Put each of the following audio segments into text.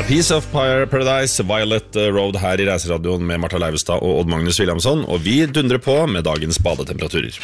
Piece of Paradise, Violet Road her i Reiseradioen med Martha Leivestad og Odd Magnus Williamson, og vi dundrer på med dagens badetemperaturer.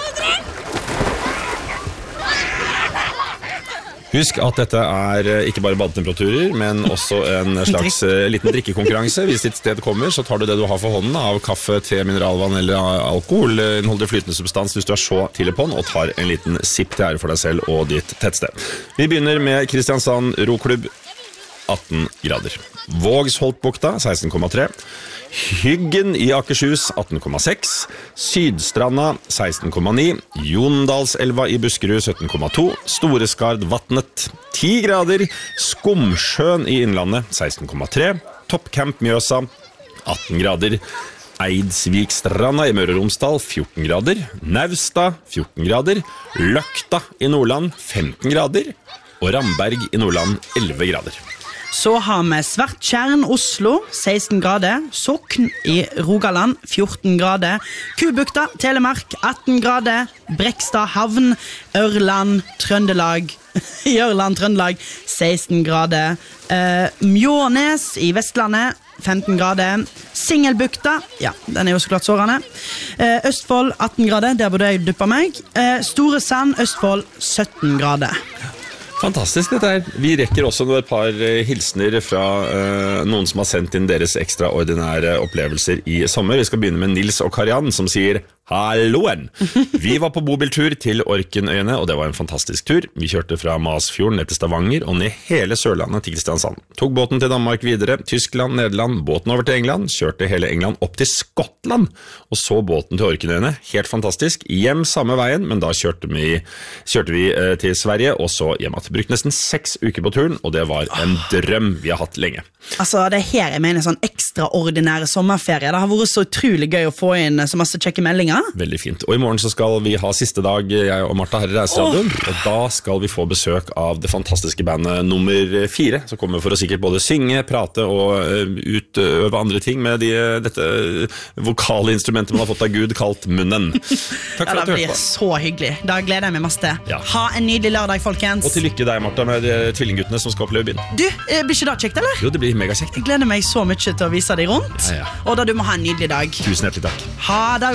Husk at dette ikke bare badetemperaturer, men også en slags liten drikkekonkurranse. Hvis ditt sted kommer, så tar du det du har for hånden av kaffe, te, mineralvann eller alkohol. Innholder flytende substans hvis du så tidlig på den, og tar en liten sipp til ære for deg selv og ditt tettsted. Vi begynner med Kristiansand Roklubb, 18 grader. Vågsholtbukta, 16,3. Hyggen i Akershus, 18,6. Sydstranda, 16,9. Jondalselva i Buskerud, 17,2. Storeskardvatnet, 10 grader. Skomsjøen i Innlandet, 16,3. Toppcamp Mjøsa, 18 grader. Eidsvikstranda i Møre og Romsdal, 14 grader. Naustad, 14 grader. Løkta i Nordland, 15 grader. Og Ramberg i Nordland, 11 grader. Så har vi Svarttjern, Oslo, 16 grader. Sokn i Rogaland, 14 grader. Kubukta, Telemark, 18 grader. Brekstad havn, Ørland, Trøndelag, 16 grader. Mjånes i Vestlandet, 15 grader. Singelbukta, ja, den jo så klart sårende. Østfold, 18 grader, der burde jeg duppe meg. Store Sand, Østfold, 17 grader. Fantastisk dette her. Vi rekker også et par hilsner fra noen som har sendt inn deres ekstraordinære opplevelser i sommer. Vi skal begynne med Nils og Kariann som sier Halloen! Vi var på bobiltur til Orkenøyene, og det var en fantastisk tur. Vi kjørte fra Masfjorden ned til Stavanger og ned hele Sørlandet til Kristiansand. Tok båten til Danmark videre, Tyskland, Nederland, båten over til England, kjørte hele England opp til Skottland, og så båten til Orkenøyene. Helt fantastisk. Hjem samme veien, men da kjørte vi til Sverige, og så hjem igjen. Brukte nesten 6 uker på turen, og det var en drøm vi har hatt lenge. Altså, det her jeg mener sånn ekstraordinære sommerferie. Det har vært så utrolig gøy å få inn så masse kjekke meldinger. Veldig fint. Og i morgen så skal vi ha siste dag, jeg og Martha her i Reiseradioen, og da skal vi få besøk av det fantastiske bandet nummer 4, som kommer for å sikkert både synge, prate og utøve andre ting med dette vokale instrumentet man har fått av Gud, kalt munnen. Takk for at du hørte på. Det blir så hyggelig. Da gleder jeg meg masse til. Ja. Ha en nydelig lørdag, folkens. Og til lykke deg, Martha, med tvillingguttene som skal oppleve byen. Du, blir ikke det kjekt, eller? Jo, det blir megakjekt. Jeg gleder meg så mye til å vise deg rundt. Ja. Og da du må ha en nydelig dag. Tusen hjertelig takk. Ha det